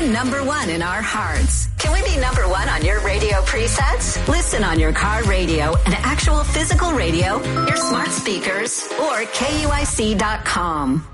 We're number one in our hearts. Can we be number one on your radio presets? Listen on your car radio and actual physical radio, your smart speakers, or KUIC.com.